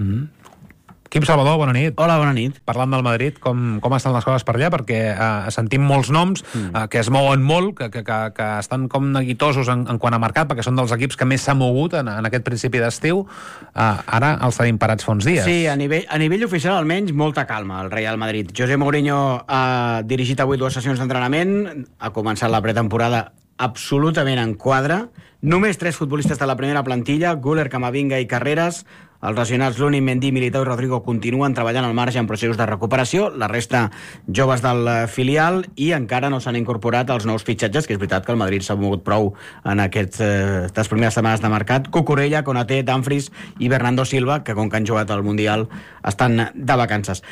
Quim Salvador, bona nit. Hola, bona nit. Parlant del Madrid, com estan les coses per allà? Perquè sentim molts noms que es mouen molt, que estan com neguitosos en quant a mercat, perquè són dels equips que més s'ha mogut en aquest principi d'estiu. Ara els tenim parats fa uns dies. Sí, a nivell oficial, almenys, molta calma al Real Madrid. José Mourinho ha dirigit avui 2 sessions d'entrenament, ha començat la pretemporada absolutament en quadre. Només 3 futbolistes de la primera plantilla, Güler, Camavinga i Carreras. Els lesionats Luni, Mendy, Militao i Rodrigo continuen treballant al marge en processos de recuperació, la resta joves del filial, i encara no s'han incorporat els nous fitxatges, que és veritat que el Madrid s'ha mogut prou en aquestes primeres setmanes de mercat. Cucurella, Konaté, Dumfries i Bernardo Silva, que com que han jugat al Mundial estan de vacances.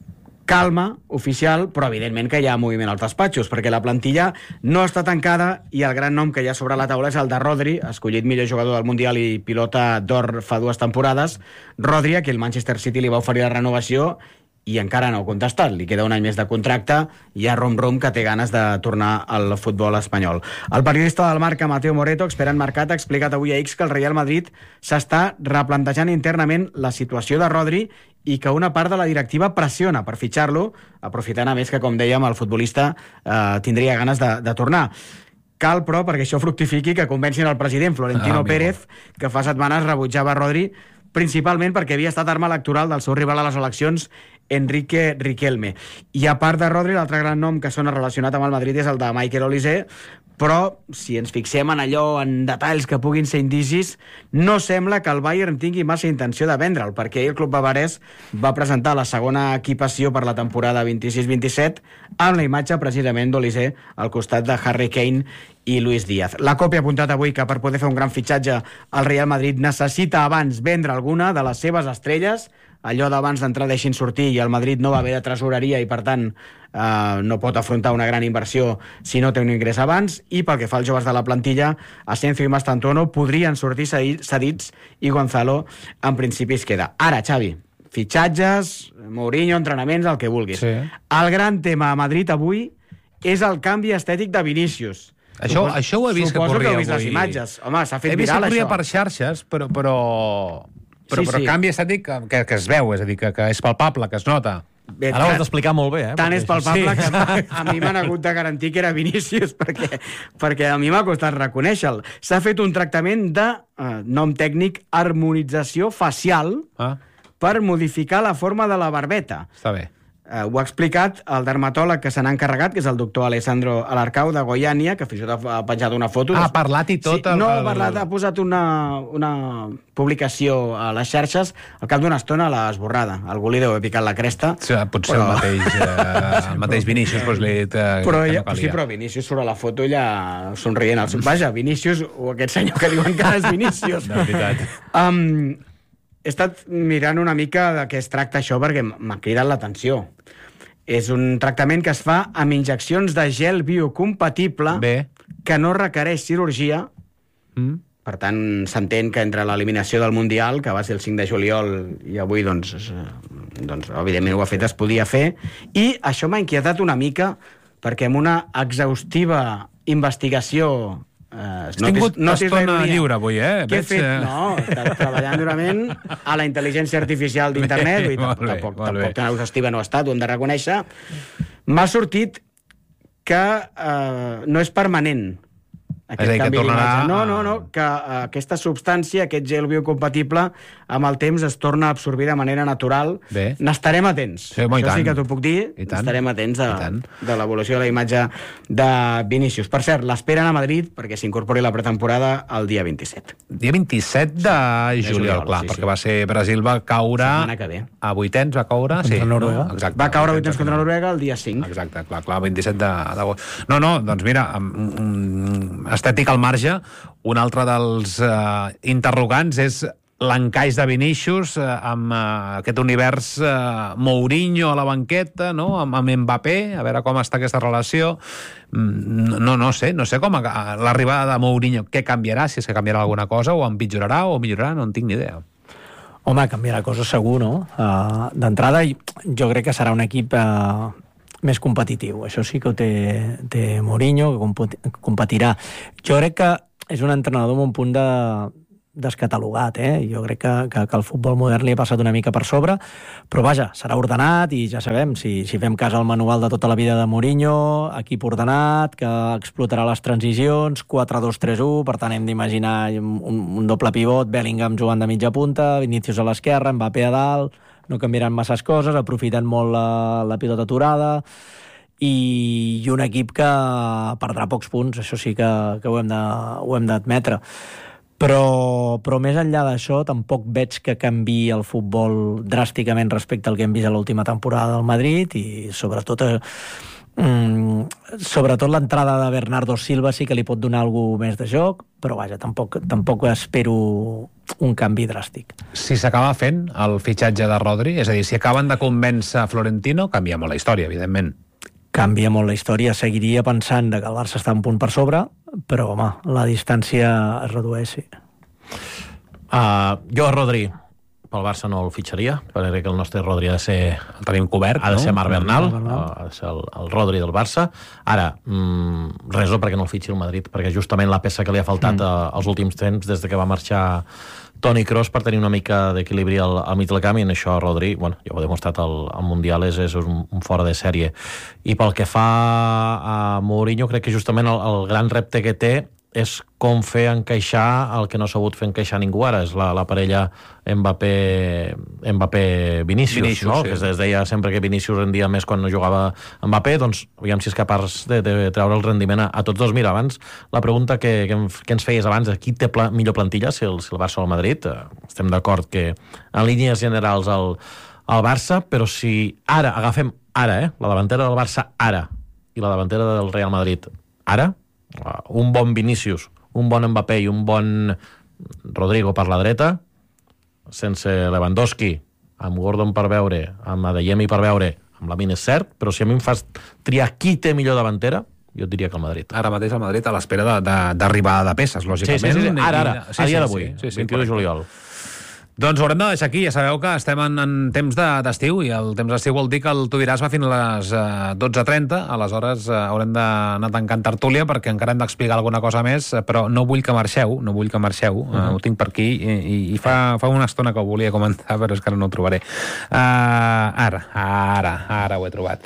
Calma oficial, però evidentment que hi ha moviment als despatxos, perquè la plantilla no està tancada i el gran nom que hi ha sobre la taula és el de Rodri, escollit millor jugador del Mundial i pilota d'or fa 2 temporades. Rodri, a qui el Manchester City li va oferir la renovació i encara no ha contestat. Li queda un any més de contracte i hi ha rom-rom que té ganes de tornar al futbol espanyol. El periodista del Marca, Mateo Moreto, expert en mercat, ha explicat avui a X que el Real Madrid s'està replantejant internament la situació de Rodri i que una part de la directiva pressiona per fitxar-lo, aprofitant a més que, com dèiem, el futbolista tindria ganes de tornar. Cal, però, perquè això fructifiqui, que convencin el president Florentino Pérez, que fa setmanes rebutjava Rodri, principalment perquè havia estat arma electoral del seu rival a les eleccions, Enrique Riquelme. I a part de Rodri, l'altre gran nom que sona relacionat amb el Madrid és el de Michael Olise, però si ens fixem en allò, en detalls que puguin ser indicis, no sembla que el Bayern tingui massa intenció de vendre'l, perquè el club bavarès va presentar la segona equipació per la temporada 26-27 amb la imatge precisament d'Olise al costat de Harry Kane i Luis Díaz. La còpia ha apuntat avui que per poder fer un gran fitxatge el Real Madrid necessita abans vendre alguna de les seves estrelles, allò d'abans d'entrar deixin sortir, i el Madrid no va haver de tresoreria i per tant no pot afrontar una gran inversió si no té un ingrés abans. I pel que fa als joves de la plantilla, Asensio i Mastantuono podrien sortir cedits i Gonzalo en principi es queda. Ara, Xavi, fitxatges, Mourinho, entrenaments, el que vulguis. Sí. El gran tema a Madrid avui és el canvi estètic de Vinícius. Això ho he vist que corria avui. Suposo que heu vist les imatges. Home, s'ha fet viral, això. He vist que corria per xarxes, però canvi estètic que es veu, és a dir, que és palpable, que es nota. Bé, ara ho has d'explicar molt bé, Tant és palpable que a mi m'han hagut de garantir que era Vinícius, perquè a mi m'ha costat reconèixer-lo. S'ha fet un tractament de, nom tècnic, harmonització facial per modificar la forma de la barbeta. Està bé. Ho ha explicat el dermatòleg que se n'ha encarregat, que és el doctor Alessandro Alarcau de Goiânia, que fins i tot ha penjat una foto. Ha parlat i tot? Sí, no, ha parlat, ha posat una publicació a les xarxes, al cap d'una estona l'ha esborrada. Algú li deu haver picat la cresta. Sí, potser el mateix Vinícius, doncs li ha dit que no calia. Sí, però Vinícius surt a la foto ja somrient. Vaja, Vinícius, o aquest senyor que diuen que és Vinícius. De veritat. He estat mirant una mica de què es tracta això perquè m'ha cridat l'atenció. És un tractament que es fa amb injeccions de gel biocompatible que no requereix cirurgia. Per tant, s'entén que entre l'eliminació del Mundial, que va ser el 5 de juliol, i avui, doncs evidentment ho ha fet, es podia fer. I això m'ha inquietat una mica, perquè amb una exhaustiva investigació... Has tingut estona lliure avui, Què he fet? No, treballant durament a la intel·ligència artificial d'internet, tampoc tan exhaustiva no ha estat, ho hem de reconèixer. M'ha sortit que no és permanent aquest canvi d'imatge. No, que aquesta substància, aquest gel biocompatible, amb el temps es torna a absorbir de manera natural. N'estarem atents. Això sí que t'ho puc dir. Estarem atents de l'evolució de la imatge de Vinícius. Per cert, l'esperen a Madrid perquè s'incorpori la pretemporada el dia 27. Dia 27 de juliol, clar, perquè va ser Brasil, va caure a vuitens, va caure... Contra Noruega. Va caure a vuitens contra Noruega el dia 5. Exacte, clar, 27 d'agost. No, doncs mira, estètic al marge, un altre dels interrogants és l'encaix de Vinícius amb aquest univers Mourinho a la banqueta, no? Amb Mbappé, a veure com està aquesta relació. No sé com l'arribada de Mourinho, què canviarà, si es canviarà alguna cosa, o empitjorarà o millorarà, no en tinc ni idea. Home, canviarà coses segur, no? D'entrada, jo crec que serà un equip més competitiu. Això sí que ho té Mourinho, que competirà. Jo crec que és un entrenador amb un punt descatalogat, Jo crec que el futbol modern li ha passat una mica per sobre, però vaja, serà ordenat i ja sabem, si fem cas al manual de tota la vida de Mourinho, equip ordenat, que explotarà les transicions, 4-2-3-1, per tant hem d'imaginar un doble pivot, Bellingham jugant de mitja punta, Vinícius a l'esquerra, Mbappé a dalt, no canviaran masses coses, aprofitant molt la pilota aturada, i un equip que perdrà pocs punts, això sí que ho hem d'admetre. Però més enllà d'això, tampoc veig que canviï el futbol dràsticament respecte al que hem vist a l'última temporada del Madrid, i sobretot l'entrada de Bernardo Silva sí que li pot donar alguna més de joc, però vaja, tampoc espero un canvi dràstic. Si s'acaba fent el fitxatge de Rodri, és a dir, si acaben de convèncer Florentino, canvia molt la història, evidentment. Canvia molt la història, seguiria pensant que el Barça està un punt per sobre, però home, la distància es redueix, sí. Jo a Rodri pel Barça no el fitxaria, perquè crec que el nostre Rodri ha de ser... El tenim cobert, ha de ser Marc Bernal, ha de ser el Rodri del Barça. Ara, res perquè no el fitxi el Madrid, perquè justament la peça que li ha faltat als últims temps, des de que va marxar Toni Kroos, per tenir una mica d'equilibri al mig del camp, i en això Rodri, ja ho ha demostrat al Mundial, és un fora de sèrie. I pel que fa a Mourinho, crec que justament el gran repte que té és com fer encaixar el que no ha sabut fer encaixar ningú ara, és la parella Mbappé-Vinícius, no? Sí. Que es deia sempre que Vinícius rendia més quan no jugava Mbappé, doncs aviam si és capaç de treure el rendiment a tots dos. Mira, abans la pregunta que ens feies abans, qui té millor plantilla, si el Barça o el Madrid, estem d'acord que en línies generals el Barça, però si ara agafem la davantera del Barça ara i la davantera del Real Madrid ara, un bon Vinícius, un bon Mbappé i un bon Rodrigo per la dreta, sense Lewandowski, amb Gordon per veure, amb Adeyemi per veure, amb Lamine és cert, però si a mi em fas triar qui té millor davantera, jo et diria que el Madrid. Ara mateix el Madrid a l'espera d'arribada de peces, lògicament. Sí. Ara, a dia d'avui, 21 de juliol. Doncs ho haurem de deixar aquí. Ja sabeu que estem en temps d'estiu, i el temps d'estiu vol dir que el Tu diràs va fins a les 12:30. Aleshores haurem d'anar tancant tertúlia perquè encara hem d'explicar alguna cosa més, però no vull que marxeu, ho tinc per aquí, i fa una estona que ho volia comentar, però és que ara no ho trobaré. Ara ho he trobat.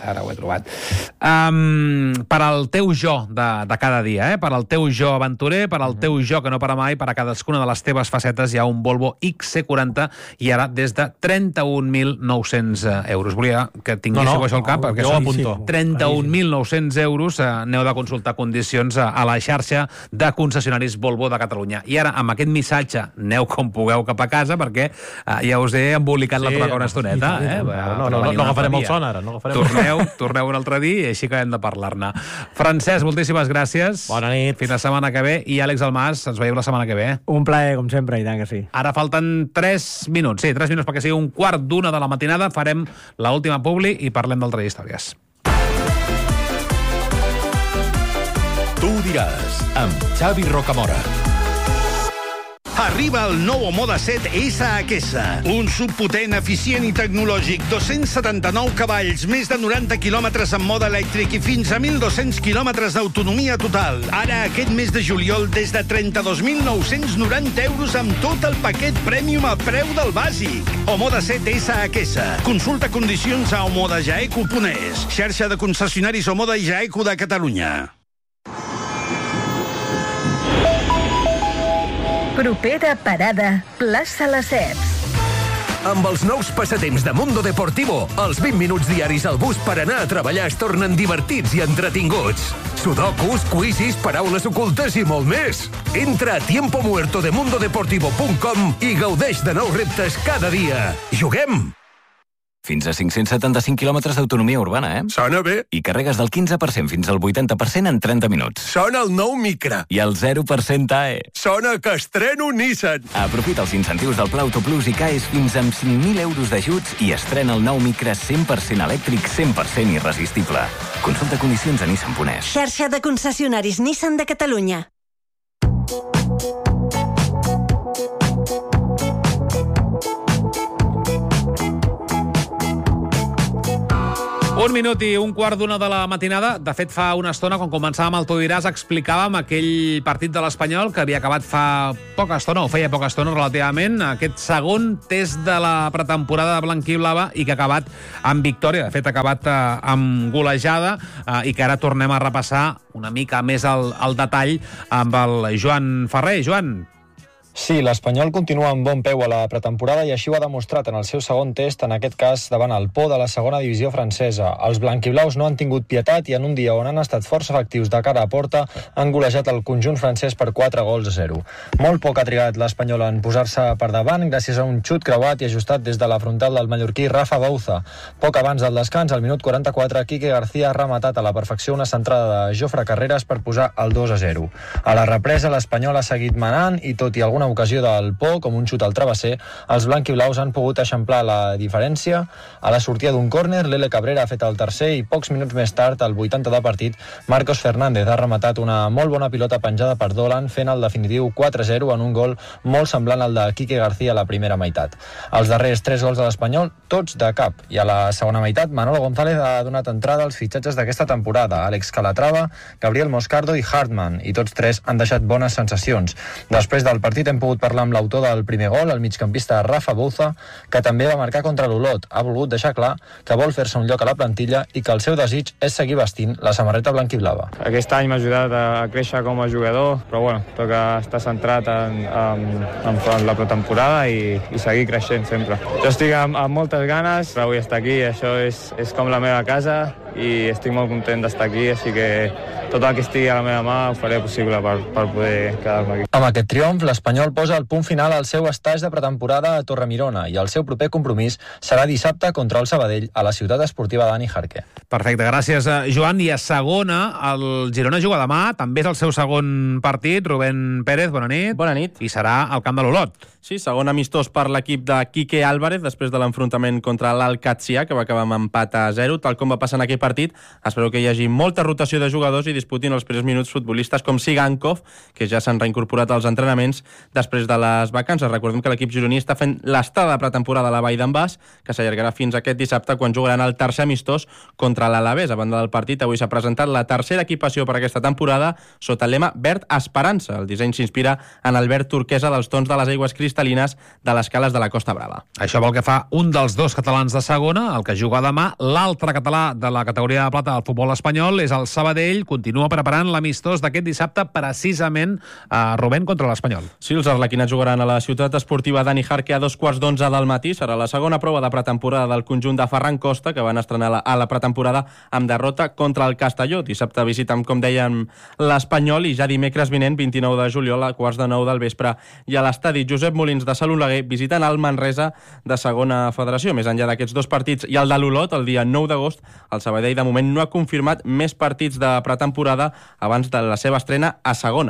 Per al teu jo de cada dia, per al teu jo aventurer, per al teu jo que no para mai, per a cadascuna de les teves facetes hi ha un Volvo XC40, i ara des de 31.900 euros. Volia que tinguéssiu això al cap, perquè són 31.900 euros. Aneu de consultar condicions a la xarxa de concessionaris Volvo de Catalunya. I ara, amb aquest missatge, aneu com pugueu cap a casa, perquè ja us he embolicat la troca una estoneta. No agafarem el son ara. Torneu un altre dia i així acabem de parlar-ne. Francesc, moltíssimes gràcies. Bona nit. Fins la setmana que ve. I Àlex Almàs, ens veiem la setmana que ve. Un plaer, com sempre, i tant que sí. Ara falten 3 3 minuts. Sí, 3 minuts perquè sigui un quart d'una de la matinada. Farem l'última publi i parlem d'altres històries. Tu ho diràs, amb Xavi Rocamora. Arriba el nou Omoda 7 SHS, un subpotent, eficient i tecnològic, 279 cavalls, més de 90 quilòmetres en mode elèctric i fins a 1.200 quilòmetres d'autonomia total. Ara, aquest mes de juliol, des de 32.990 euros amb tot el paquet Premium a preu del bàsic. Omoda 7 SHS. Consulta condicions a omodajaeco.es, xarxa de concessionaris Omoda i Jaeco de Catalunya. Propera parada, plaça Lesseps. Amb els nous passatemps de Mundo Deportivo, els 20 minuts diaris al bus per anar a treballar es tornen divertits i entretinguts. Sudokus, quizzes, paraules ocultes i molt més. Entra a tiempomuertodemundodeportivo.com i gaudeix de nous reptes cada dia. Juguem! Fins a 575 quilòmetres d'autonomia urbana, Sona bé. I carregues del 15% fins al 80% en 30 minuts. Sona el nou Micra. I el 0% AE. Sona que estreno Nissan. Aprofita els incentius del Pla Auto Plus i CAES fins amb 5.000 euros d'ajuts i estrena el nou Micra 100% elèctric, 100% irresistible. Consulta condicions a Nissan.es. Xarxa de concessionaris Nissan de Catalunya. Un minut i un quart d'una de la matinada. De fet, fa una estona, quan començàvem el Tu diràs, explicàvem aquell partit de l'Espanyol que havia acabat fa poca estona, o feia poca estona relativament, aquest segon test de la pretemporada blanquiblava i que ha acabat amb victòria. De fet, ha acabat amb golejada i que ara tornem a repassar una mica més el detall amb el Joan Ferrer. Joan. Sí, l'Espanyol continua amb bon peu a la pretemporada i així ho ha demostrat en el seu segon test, en aquest cas davant el Pau de la segona divisió francesa. Els blanquiblaus no han tingut pietat i en un dia on han estat força efectius de cara a porta han golejat el conjunt francès per 4-0. Molt poc ha trigat l'Espanyol en posar-se per davant gràcies a un xut creuat i ajustat des de la frontal del mallorquí Rafa Bouza. Poc abans del descans, al minut 44, Quique García ha rematat a la perfecció una centrada de Jofre Carreras per posar el 2-0. A la represa, l'Espanyol ha seguit manant i tot i alguna ocasió del Pau, com un xut al travesser, els blanquiblaus han pogut eixamplar la diferència. A la sortida d'un córner, Lele Cabrera ha fet el tercer i pocs minuts més tard, al 80 de partit, Marcos Fernández ha rematat una molt bona pilota penjada per Dolan, fent el definitiu 4-0 en un gol molt semblant al de Quique García a la primera meitat. Els darrers 3 gols de l'Espanyol, tots de cap. I a la segona meitat, Manolo González ha donat entrada als fitxatges d'aquesta temporada, Àlex Calatrava, Gabriel Moscardo i Hartman, i tots 3 han deixat bones sensacions. Després del partit hem pogut parlar amb l'autor del primer gol, el migcampista Rafa Bouza, que també va marcar contra l'Olot. Ha volgut deixar clar que vol fer-se un lloc a la plantilla i que el seu desig és seguir vestint la samarreta blanquiblava. Aquest any m'ha ajudat a créixer com a jugador, però bueno, toca estar centrat en la pretemporada i seguir creixent sempre. Jo estic amb moltes ganes, però vull estar aquí, això és com la meva casa i estic molt content d'estar aquí, així que tot el que estigui a la meva mà ho faré possible per poder quedar-me aquí. Amb aquest triomf, l'Espanyol posa el punt final al seu estatge de pretemporada a Torremirona i el seu proper compromís serà dissabte contra el Sabadell a la ciutat esportiva Dani Jarque. Perfecte, gràcies, Joan. I a segona, el Girona juga demà, també és el seu segon partit. Rubén Pérez, bona nit. Bona nit. I serà al camp de l'Olot. Sí, segon amistós per l'equip de Quique Álvarez després de l'enfrontament contra l'Alcatzia, que va acabar amb empat a 0, tal com va passar en aquell partit. Espero que hi hagi molta rotació de jugadors i disputin els primers minuts futbolistes com Sigankov, que ja s'han reincorporat als entrenaments després de les vacances. Recordem que l'equip gironí està fent l'estada de pretemporada a la Vall d'en Bas, que s'allargarà fins aquest dissabte, quan jugaran el tercer amistós contra l'Alavés. A banda del partit, avui s'ha presentat la tercera equipació per aquesta temporada sota el lema Verd Esperança. El disseny s'inspira en el verd turquesa dels tons de les aigües cristal·lines de les cales de la Costa Brava. Això vol que fa un dels dos catalans de segona, el que juga demà. L'altre català de la categoria de plata del futbol espanyol és el Sabadell. Continua preparant l'amistós d'aquest dissabte precisament a Rubén contra l'Espanyol. Sí, els arlequinats jugaran a la ciutat esportiva Dani Jarque a 2:15 del matí. Serà la segona prova de pretemporada del conjunt de Ferran Costa, que van estrenar a la pretemporada amb derrota contra el Castelló. Dissabte visitem, com dèiem, l'Espanyol i ja dimecres vinent, 29 de juliol, a 8:45 del vespre, i a l'estadi Josep Molins de Salolaguer visiten el Manresa de segona federació. Més enllà d'aquests dos partits i el de l'Olot, el dia 9 d'agost, el Sabadell de moment no ha confirmat més partits de pretemporada abans de la seva estrena a segona.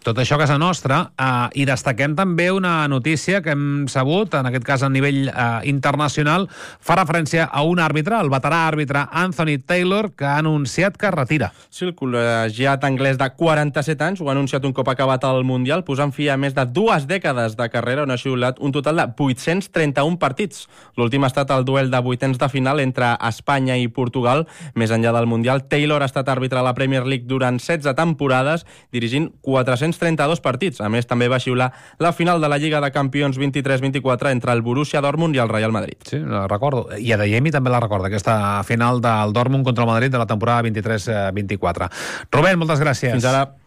tot això a casa nostra, i destaquem també una notícia que hem sabut, en aquest cas a nivell internacional, fa referència a un àrbitre, el veterà àrbitre Anthony Taylor, que ha anunciat que es retira. Sí, el col·legiat anglès de 47 anys ho ha anunciat un cop acabat el Mundial, posant fi a més de 2 dècades de carrera on ha xiulat un total de 831 partits. L'últim ha estat el duel de vuitens de final entre Espanya i Portugal. Més enllà del Mundial, Taylor ha estat àrbitre a la Premier League durant 16 temporades, dirigint 432 partits. A més, també va xiular la final de la Lliga de Campions 23-24 entre el Borussia Dortmund i el Real Madrid. Sí, la recordo. I Adeyemi també la recorda, aquesta final del Dortmund contra el Madrid de la temporada 23-24. Rubén, moltes gràcies. Fins ara.